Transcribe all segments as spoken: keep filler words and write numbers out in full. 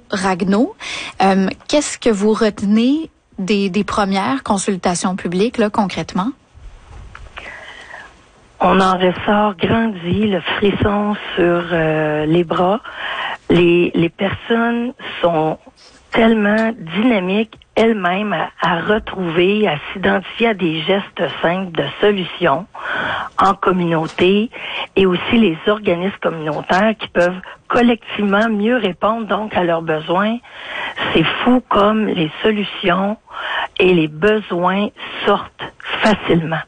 Ragno. Euh, qu'est-ce que vous retenez des, des premières consultations publiques, là, concrètement? On en ressort grandi, le frisson sur euh, les bras. Les, les personnes sont tellement dynamiques elles-mêmes à, à retrouver, à s'identifier à des gestes simples de solutions en communauté et aussi les organismes communautaires qui peuvent collectivement mieux répondre donc à leurs besoins. C'est fou comme les solutions et les besoins sortent facilement.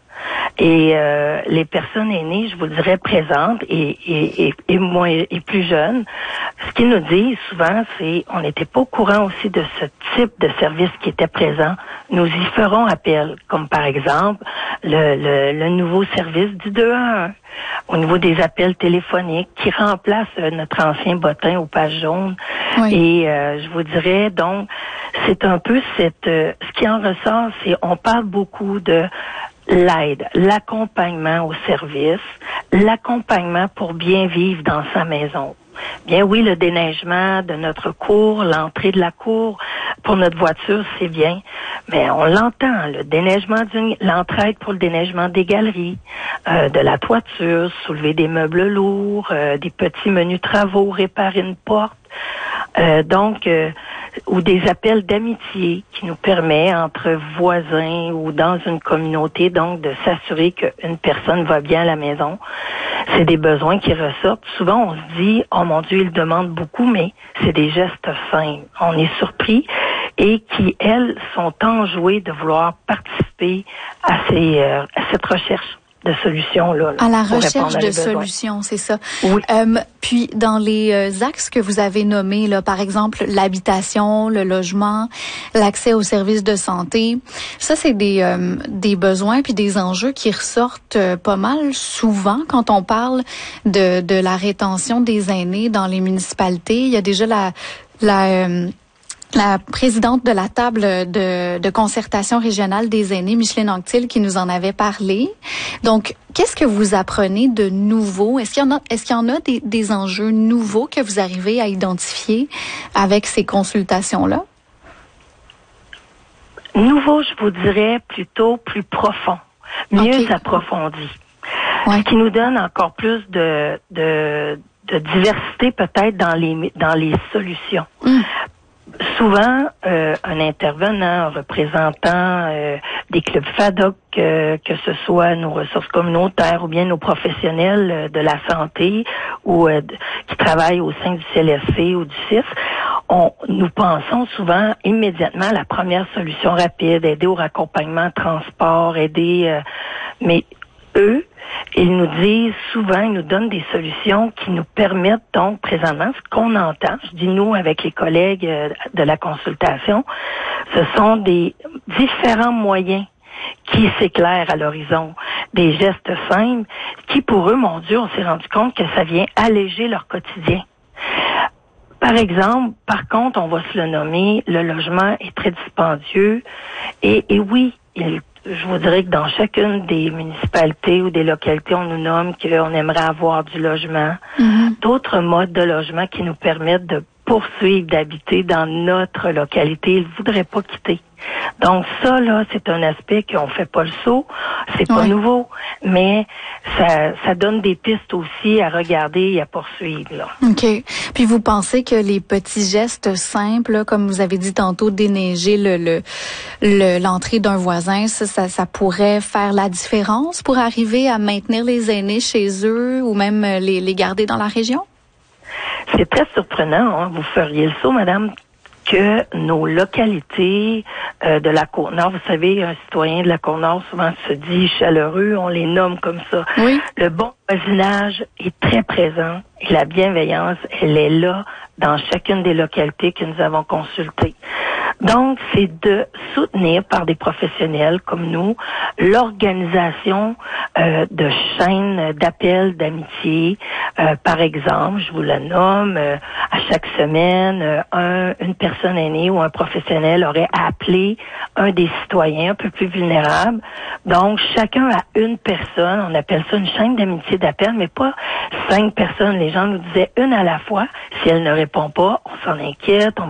Et euh, les personnes aînées, je vous dirais, présentes et, et, et, et moins et plus jeunes, ce qu'ils nous disent souvent, c'est on n'était pas au courant aussi de ce type de service qui était présent. Nous y ferons appel, comme par exemple le, le, le nouveau service du deux un un, au niveau des appels téléphoniques qui remplace euh, notre ancien bottin aux pages jaunes. Oui. Et euh, je vous dirais, donc, c'est un peu cette... Euh, ce qui en ressort, c'est on parle beaucoup de l'aide, l'accompagnement au service, l'accompagnement pour bien vivre dans sa maison. Bien oui, le déneigement de notre cour, l'entrée de la cour pour notre voiture, c'est bien, mais on l'entend, le déneigement d'une, l'entraide pour le déneigement des galeries, euh, de la toiture, soulever des meubles lourds, euh, des petits menus travaux, réparer une porte, euh, donc euh, ou des appels d'amitié qui nous permet entre voisins ou dans une communauté donc de s'assurer qu'une personne va bien à la maison. C'est des besoins qui ressortent. Souvent, on se dit, oh mon Dieu, il demande beaucoup, mais c'est des gestes simples. On est surpris et qui, elles, sont enjouées de vouloir participer à, ces, euh, à cette recherche de solutions là. À la recherche de solutions, c'est ça. Oui. Euh, puis dans les euh, axes que vous avez nommés, là, par exemple l'habitation, le logement, l'accès aux services de santé, ça c'est des euh, des besoins puis des enjeux qui ressortent euh, pas mal souvent quand on parle de de la rétention des aînés dans les municipalités. Il y a déjà la la euh, la présidente de la table de, de concertation régionale des aînés, Micheline Anctil, qui nous en avait parlé. Donc, qu'est-ce que vous apprenez de nouveau? Est-ce qu'il y en a, est-ce qu'il y en a des, des enjeux nouveaux que vous arrivez à identifier avec ces consultations-là? Nouveau, je vous dirais plutôt plus profond, mieux okay. approfondi. Ouais. Ce qui nous donne encore plus de, de, de diversité peut-être dans les, dans les solutions. Mm. Souvent, euh, un intervenant, un représentant euh, des clubs FADOC, euh, que ce soit nos ressources communautaires ou bien nos professionnels euh, de la santé ou euh, de, qui travaillent au sein du C L S C ou du C I S, on, nous pensons souvent immédiatement à la première solution rapide, aider au raccompagnement, transport, aider... Euh, mais eux, ils nous disent souvent, ils nous donnent des solutions qui nous permettent donc présentement, ce qu'on entend, je dis nous avec les collègues de la consultation, ce sont des différents moyens qui s'éclairent à l'horizon, des gestes simples qui pour eux, mon Dieu, on s'est rendu compte que ça vient alléger leur quotidien. Par exemple, par contre, on va se le nommer, le logement est très dispendieux et, et oui, il je vous dirais que dans chacune des municipalités ou des localités, on nous nomme qu'on aimerait avoir du logement, mm-hmm. d'autres modes de logement qui nous permettent de poursuivre d'habiter dans notre localité. Ils ne voudraient pas quitter. Donc ça, là, c'est un aspect qu'on fait pas le saut. C'est pas oui. nouveau, mais ça, ça donne des pistes aussi à regarder et à poursuivre, là. OK. Puis vous pensez que les petits gestes simples, là, comme vous avez dit tantôt, déneiger le, le, le l'entrée d'un voisin, ça, ça, ça pourrait faire la différence pour arriver à maintenir les aînés chez eux ou même les, les garder dans la région? C'est très surprenant, hein. Vous feriez le saut, madame, que nos localités euh, de la Côte-Nord, vous savez, un citoyen de la Côte-Nord souvent se dit chaleureux, on les nomme comme ça. Oui. Le bon voisinage est très présent et la bienveillance, elle est là dans chacune des localités que nous avons consultées. Donc, c'est de soutenir par des professionnels comme nous l'organisation euh, de chaînes d'appels d'amitié. Euh, par exemple, je vous la nomme, euh, à chaque semaine, euh, un, une personne aînée ou un professionnel aurait appelé un des citoyens un peu plus vulnérables. Donc, chacun a une personne, on appelle ça une chaîne d'amitié d'appel, mais pas cinq personnes. Les gens nous disaient une à la fois. Si elle ne répond pas, on s'en inquiète, on